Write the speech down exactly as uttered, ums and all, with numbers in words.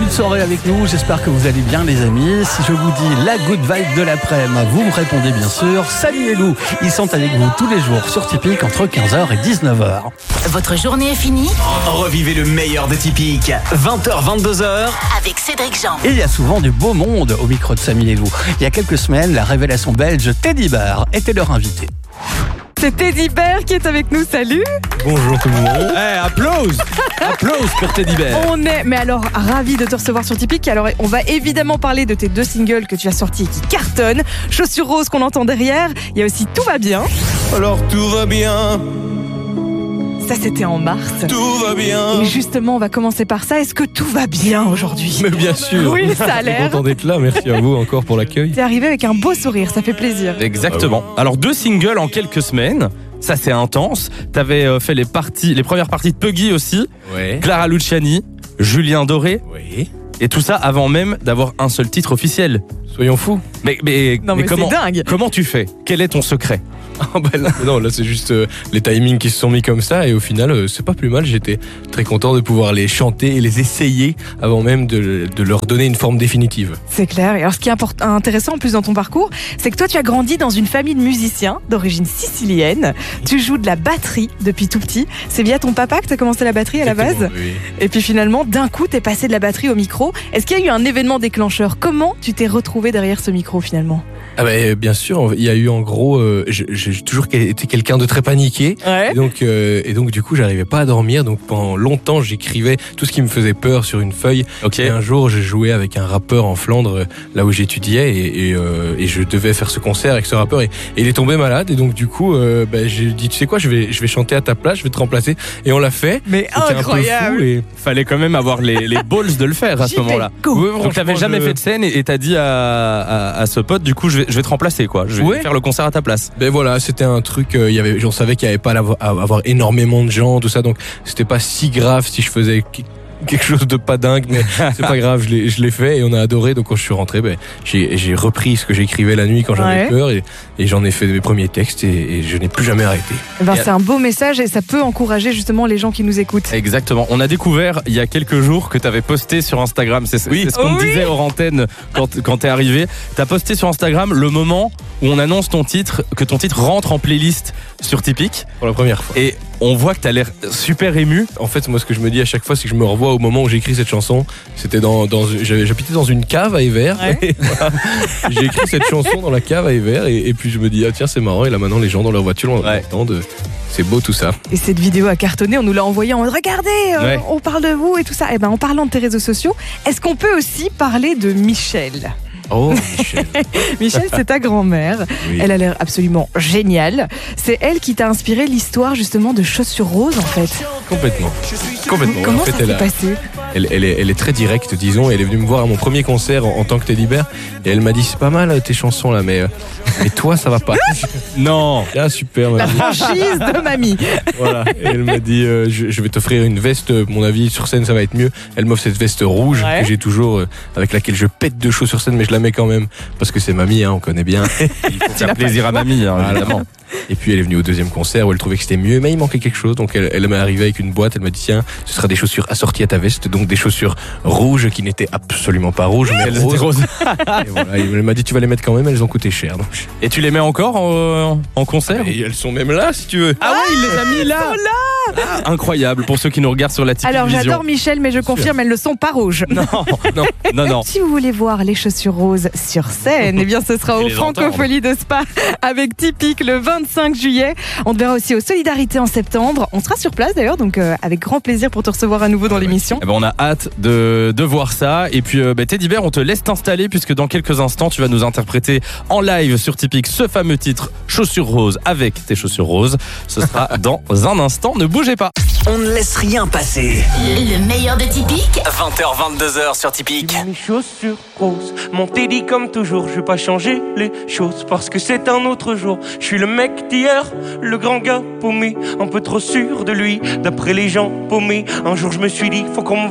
de soirée avec nous. J'espère que vous allez bien, les amis. Si je vous dis la good vibe de l'après-midi, vous me répondez bien sûr. Salut les loups, ils sont avec vous tous les jours sur Typique entre quinze heures et dix-neuf heures. Votre journée est finie ? Revivez le meilleur de Typique. vingt heures, vingt-deux heures. Avec Cédric Jean. Et il y a souvent du beau monde au micro de Samy les loups. Il y a quelques semaines, la révélation belge Teddy Bear était leur invité. C'est Teddy Bear qui est avec nous, salut. Bonjour tout le monde. Hey, applause Applause pour Teddy Bear. On est, mais alors, ravis de te recevoir sur Typique. Alors, on va évidemment parler de tes deux singles que tu as sortis et qui cartonnent. Chaussures roses qu'on entend derrière. Il y a aussi Tout va bien. Alors tout va bien, Ça, c'était en mars. tout va bien. Et justement, on va commencer par ça. Est-ce que tout va bien aujourd'hui ? Mais bien sûr. Oui, ça a Je suis l'air. content d'être là, merci à vous encore pour l'accueil. T'es arrivé avec un beau sourire, ça fait plaisir. Exactement. Alors deux singles en quelques semaines. Ça c'est intense. T'avais euh, fait les parties, les premières parties de Puggy aussi. Ouais. Clara Luciani, Julien Doré. Oui. Et tout ça avant même d'avoir un seul titre officiel. Soyons fous. Mais, mais, Non, mais, comment, c'est dingue. comment tu fais ? Quel est ton secret ? Ah bah là, non, là c'est juste euh, les timings qui se sont mis comme ça et au final euh, c'est pas plus mal. J'étais très content de pouvoir les chanter et les essayer avant même de, de leur donner une forme définitive. C'est clair. Et alors, ce qui est import- intéressant en plus dans ton parcours, c'est que toi, tu as grandi dans une famille de musiciens d'origine sicilienne. Tu joues de la batterie depuis tout petit. C'est via ton papa que tu as commencé la batterie à la base. Exactement, oui. Et puis finalement, d'un coup, t'es passé de la batterie au micro. Est-ce qu'il y a eu un événement déclencheur ? Comment tu t'es retrouvé derrière ce micro finalement ? Ah bah, bien sûr, il y a eu en gros, euh, je- j'ai toujours été quelqu'un de très paniqué. Ouais. Et donc, euh, et donc du coup, j'arrivais pas à dormir. Donc pendant longtemps, j'écrivais tout ce qui me faisait peur sur une feuille. Ok. Et un jour, j'ai joué avec un rappeur en Flandre, euh, là où j'étudiais, et, et, euh, et je devais faire ce concert avec ce rappeur. Et, et il est tombé malade. Et donc du coup, euh, bah, j'ai dit, tu sais quoi, je vais, je vais chanter à ta place, je vais te remplacer. Et on l'a fait. Mais C'était un peu incroyable. fou et Fallait quand même avoir les, les balls de le faire à J'y ce moment-là. vais, go. Ouais, Donc t'avais franchement, jamais je- fait de scène et et t'as dit à, à, à ce pote, du coup je vais, je vais te remplacer quoi. Je vais Ouais. faire le concert à ta place. Ben voilà, c'était un truc, euh, il y avait, on savait qu'il y avait pas à avoir, à avoir énormément de gens, tout ça, donc c'était pas si grave si je faisais qui- quelque chose de pas dingue, mais c'est pas grave, je l'ai, je l'ai fait et on a adoré. Donc quand je suis rentré, ben, j'ai, j'ai repris ce que j'écrivais la nuit quand j'avais Ouais. peur et, et j'en ai fait mes premiers textes et, et je n'ai plus jamais arrêté. Eh ben, Et- c'est un beau message et ça peut encourager justement les gens qui nous écoutent. Exactement. On a découvert il y a quelques jours que tu avais posté sur Instagram. C'est, Oui. c'est ce qu'on Oui. disait hors antenne quand, quand t'es arrivé. T'as posté sur Instagram le moment où on annonce ton titre, que ton titre rentre en playlist sur Typique. Pour la première fois. Et on voit que t'as l'air super ému. En fait, moi, ce que je me dis à chaque fois, c'est que je me revois au moment où j'ai écrit cette chanson. C'était dans, dans j'avais- j'habitais dans une cave à Evert. Ouais. Et voilà. J'ai écrit cette chanson dans la cave à Evert et, et puis je me dis, ah tiens, c'est marrant. Et là, maintenant, les gens dans leur voiture Ouais. l'entendent. C'est beau tout ça. Et cette vidéo a cartonné, on nous l'a envoyée en mode regardez, euh, Ouais. on parle de vous et tout ça. Et ben en parlant de tes réseaux sociaux, est-ce qu'on peut aussi parler de Michel ? Oh, Michel. Michel, c'est ta grand-mère. Oui. Elle a l'air absolument géniale. C'est elle qui t'a inspiré l'histoire justement de Chaussures Roses en fait. Complètement. Complètement. Comment en fait, ça elle s'est a- passé ? Elle, elle, est, elle est très directe, disons. Elle est venue me voir à mon premier concert en, en tant que Teddy Bear. Et elle m'a dit, c'est pas mal euh, tes chansons là, mais, euh, mais toi, ça va pas. Non. Ah, super. La mamie. franchise de mamie. Voilà. Et elle m'a dit, euh, je, je vais t'offrir une veste. euh, Mon avis, sur scène, ça va être mieux. Elle m'offre cette veste rouge Ouais. que j'ai toujours, euh, avec laquelle je pète de chaud sur scène, mais je la mets quand même. Parce que c'est mamie, hein, on connaît bien. Il faut faire plaisir à mamie, hein, Voilà. évidemment. Et puis elle est venue au deuxième concert où elle trouvait que c'était mieux, mais il manquait quelque chose. Donc elle, elle m'est arrivée avec une boîte. Elle m'a dit, tiens, ce sera des chaussures assorties à ta veste. Donc des chaussures rouges qui n'étaient absolument pas rouges, mais Elle roses. était rose. Et voilà, elle m'a dit, tu vas les mettre quand même, elles ont coûté cher. Donc, Et tu les mets encore en, en concert ? et elles sont même là, si tu veux. Ah oui, il les a mis là. Ah, incroyable pour ceux qui nous regardent sur la Typique Alors Vision. j'adore Michel, mais je confirme, elles ne sont pas rouges. Non, non, non, non. Si vous voulez voir les Chaussures Roses sur scène, eh bien ce sera Et au les entendre. Francofolie de Spa avec Typique le vingt-cinq juillet. On te verra aussi au Solidarité en septembre. On sera sur place d'ailleurs, donc euh, avec grand plaisir pour te recevoir à nouveau dans l'émission. Eh ben, on a hâte de, de voir ça. Et puis, euh, bah, Teddy Bear, on te laisse t'installer puisque dans quelques instants, tu vas nous interpréter en live sur Typique ce fameux titre Chaussures roses avec tes chaussures roses. Ce sera dans un instant. Ne bougez pas. On ne laisse rien passer. Le meilleur de Typique ? vingt heures, vingt-deux heures sur Typique. Mes chaussures roses, mon Teddy comme toujours. Je vais pas changer les choses parce que c'est un autre jour. Je suis le mec d'hier, le grand gars paumé, un peu trop sûr de lui. D'après les gens paumés, un jour je me suis dit, faut qu'on me